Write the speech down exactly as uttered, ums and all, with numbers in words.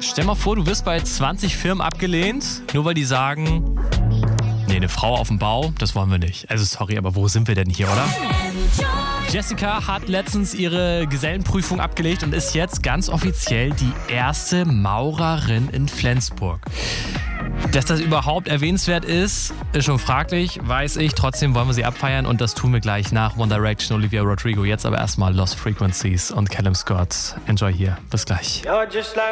Stell mal vor, du wirst bei zwanzig Firmen abgelehnt, nur weil die sagen, nee, eine Frau auf dem Bau, das wollen wir nicht. Also sorry, aber wo sind wir denn hier, oder? Jessica hat letztens ihre Gesellenprüfung abgelegt und ist jetzt ganz offiziell die erste Maurerin in Flensburg. Dass das überhaupt erwähnenswert ist, ist schon fraglich, weiß ich. Trotzdem wollen wir sie abfeiern und das tun wir gleich nach One Direction, Olivia Rodrigo. Jetzt aber erstmal Lost Frequencies und Callum Scott. Enjoy hier. Bis gleich.